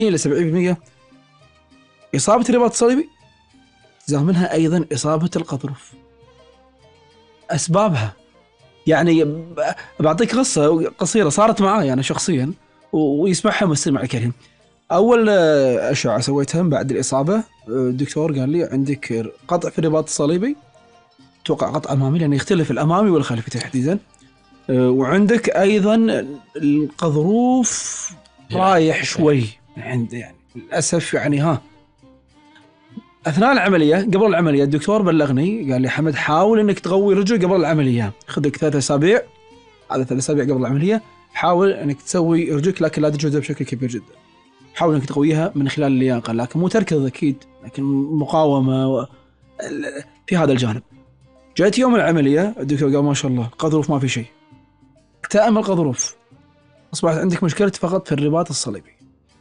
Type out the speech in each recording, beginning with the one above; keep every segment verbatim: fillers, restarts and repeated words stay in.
إلى سبعين بالمئة إصابة الرباط الصليبي تزامنها أيضا إصابة الغضروف. أسبابها يعني بعطيك قصة قصيرة صارت معي أنا شخصيا ويسمعها مستمع الكريم. أول أشعة سويتها بعد الإصابة الدكتور قال لي عندك قطع في الرباط الصليبي، توقع قطع أمامي لأنه يختلف الأمامي والخلفي تحديدا، وعندك أيضا الغضروف رايح شوي عند يعني للأسف يعني ها. أثناء العملية قبل العملية الدكتور بلغني قال لي حمد حاول إنك تقوي رجل قبل العملية، خذك ثلاثة أسابيع، هذا ثلاثة أسابيع قبل العملية حاول إنك تسوي رجلك لكن لا تجهدها بشكل كبير جدا، حاول إنك تقويها من خلال اللياقة لكن مو تركض أكيد لكن مقاومة و... في هذا الجانب. جاءت يوم العملية الدكتور قال ما شاء الله الغضروف ما في شيء، اكتئم الغضروف، أصبحت عندك مشكلة فقط في الرباط الصليبي.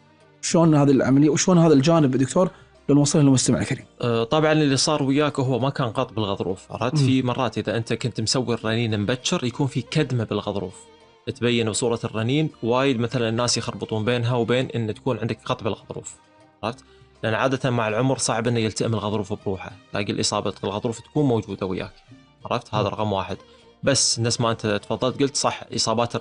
شلون هذه العملية وشلون هذا الجانب دكتور لو نوصله للمستمع الكريم؟ أه طبعا اللي صار وياك هو ما كان قط بالغضروف، عرفت؟ في مرات إذا أنت كنت مسوي الرنين مبكر يكون في كدمة بالغضروف تبين بصورة الرنين، وايد مثلا الناس يخربطون بينها وبين إن تكون عندك قط بالغضروف، عرفت؟ لأن عادة مع العمر صعب إنه يلتئم الغضروف بروحه، تلاقي الإصابة الغضروف تكون موجودة وياك، عرفت؟ هذا رقم واحد. بس نفس ما أنت تفضلت قلت صح، إصابات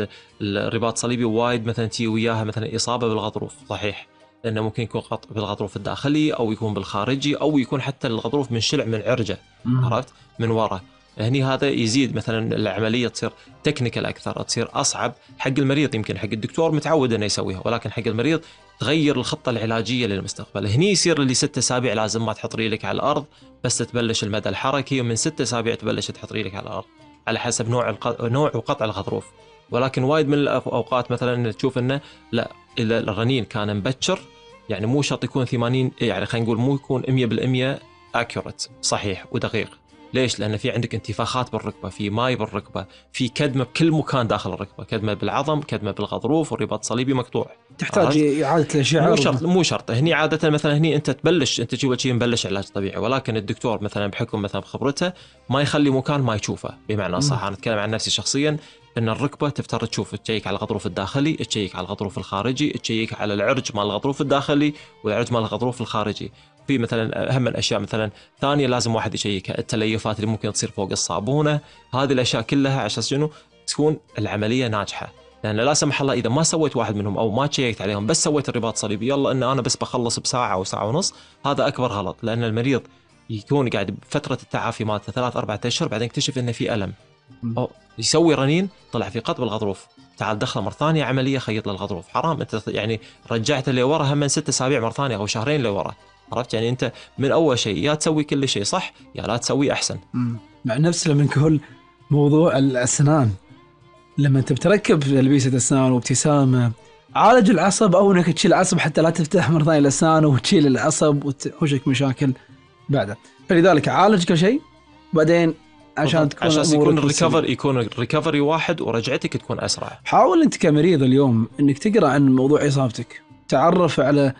الرباط الصليبي وايد مثلا تي وياها مثلا إصابة بالغضروف، صحيح، لأنه ممكن يكون قطع بالغضروف الداخلي أو يكون بالخارجي أو يكون حتى الغضروف من شلع من عرجة، عرفت؟ من وراء. هني هذا يزيد مثلا العملية تصير تكنيكال أكثر، تصير أصعب حق المريض، يمكن حق الدكتور متعود إنه يسويها، ولكن حق المريض تغير الخطة العلاجية للمستقبل. هني يصير اللي ستة أسابيع لازم ما تحط ريلك على الأرض بس تبلش المدى الحركي، ومن ستة أسابيع تبلش تحط ريلك على الأرض على حسب نوع الق... نوع وقطع الغضروف. ولكن وايد من الأوقات مثلا تشوف إنه لا، إذا الرنين كان مبكر يعني مو شرط يكون ثمانين، يعني خلينا نقول مو يكون مية بالمية accurate صحيح ودقيق. ليش؟ لأن في عندك انتفاخات بالركبة، في ماي بالركبة، في كدمة بكل مكان داخل الركبة، كدمة بالعظم، كدمة بالغضروف، والرباط الصليبي مقطوع. تحتاج إعادة الأشعة. مو شرط مو شرط هني عادة مثلا هني أنت تبلش أنت تجيب شيء مبلش علاج طبيعي، ولكن الدكتور مثلا بحكم مثلا بخبرته ما يخلي مكان ما يشوفه. بمعنى صح، أنا أتكلم عن نفسي شخصيا، ان الركبه تفترض تشوف، تشيك على الغضروف الداخلي، تشيك على الغضروف الخارجي، تشيك على العرج مال الغضروف الداخلي والعرج مال الغضروف الخارجي. في مثلا اهم الاشياء مثلا ثانيه لازم واحد يشيكها، التليفات اللي ممكن تصير فوق الصابونه، هذه الاشياء كلها عشان شنو تكون العمليه ناجحه. لان لا سمح الله اذا ما سويت واحد منهم او ما تشيكت عليهم بس سويت الرباط الصليبي يلا ان انا بس بخلص بساعه او ساعه ونص، هذا اكبر غلط. لان المريض يكون قاعد بفتره التعافي مالته ثلاث اربعة اشهر بعدين يكتشف انه في الم، أو يسوي رنين طلع في قط بالغضروف، تعال دخله مرة ثانية عملية خيط للغضروف، حرام انت يعني رجعته اللي ورا هم من ست اسابيع مرة ثانية او شهرين اللي ورا، عرفت؟ يعني انت من اول شيء يا تسوي كل شيء صح يا لا تسوي احسن. مع نفس لما نقول موضوع الاسنان، لما انت بتركب لبيسة اسنان وابتسامة، عالج العصب او انك تشيل العصب حتى لا تفتح مرة ثانية الاسنان وتشيل العصب وتحوشك مشاكل بعده، فلذلك عالج كل شيء بعدين عشان تكون عشان يكون الريكفر يكون الريكفري واحد ورجعتك تكون اسرع. حاول انت كمريض اليوم انك تقرا عن موضوع اصابتك، تعرف على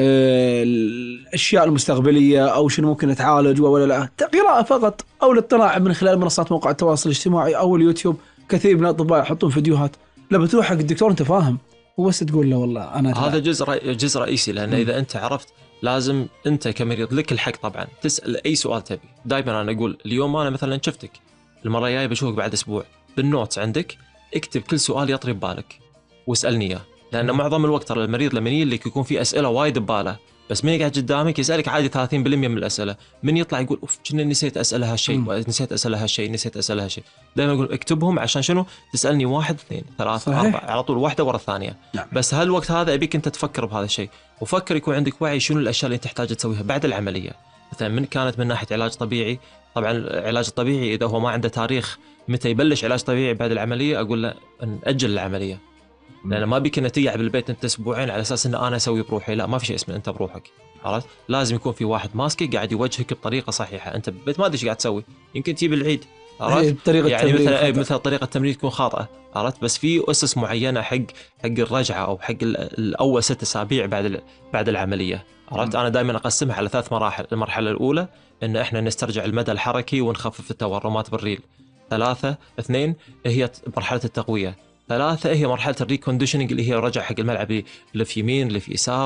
الاشياء المستقبليه او شنو ممكن تعالج ولا لا، قراءه فقط او الاطلاع من خلال منصات مواقع التواصل الاجتماعي او اليوتيوب. كثير من الاطباء يحطون فيديوهات، لما تروح حق الدكتور انت فاهم وبس تقول له والله انا هذا جزء جزء رئيسي. لان م. اذا انت عرفت لازم انت كمريض لك الحق طبعا تسال اي سؤال تبي. دائما انا اقول اليوم انا مثلا شفتك، المره الجايه بشوفك بعد اسبوع، بالنوتس عندك اكتب كل سؤال يطري ببالك واسالني اياه. لان معظم الوقت ترى المريض لما يجي لك يكون في اسئله وايد بباله، بس من يقعد قدامك يسالك عادي ثلاثين بالمئة من الاسئله، من يطلع يقول اوف كنا نسيت اسال هالشيء نسيت اسال هالشيء نسيت اسال هالشيء. دائما اقول اكتبهم عشان شنو تسالني واحد اثنين ثلاثه اربعه على طول واحده ورا الثانيه. نعم. بس هالوقت هذا ابيك انت تفكر بهذا الشيء، وفكر يكون عندك وعي شنو الاشياء اللي تحتاج تسويها بعد العمليه. مثلا من كانت من ناحيه علاج طبيعي، طبعا العلاج الطبيعي اذا هو ما عنده تاريخ متى يبلش علاج طبيعي بعد العمليه اقول له ناجل العمليه، لأن ما بيك إنك تقعد بالبيت أنت أسبوعين على أساس إن أنا أسوي بروحي. لا، ما في شيء اسمه أنت بروحك، عرفت؟ لازم يكون في واحد ماسكك قاعد يوجهك بطريقة صحيحة. أنت بالبيت ما أدري إيش قاعد تسوي، يمكن تجيب العيد، عرفت؟ يعني مثلا مثلا طريقة التمرين تكون خاطئة، عرفت؟ بس في أسس معينة حق حق الرجعة أو حق الأول ست أسابيع بعد بعد العملية، عرفت؟ أنا دائما أقسمها على ثلاث مراحل. المرحلة الأولى إن إحنا نسترجع المدى الحركي ونخفف التورمات بالريل. ثلاثة اثنين هي مرحلة التقوية. ثلاثة هي مرحلة الريكونديشننج اللي هي رجع حق الملعب، لف يمين لف يسار.